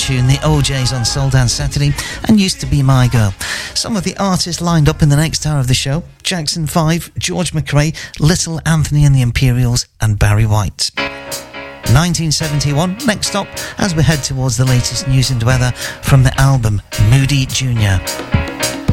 tune, the OJs on Soul Dance Saturday, and Used to Be My Girl. Some of the artists lined up in the next hour of the show: Jackson 5, George McRae, Little Anthony and the Imperials, and Barry White. 1971, next up, as we head towards the latest news and weather from the album Moody Jr.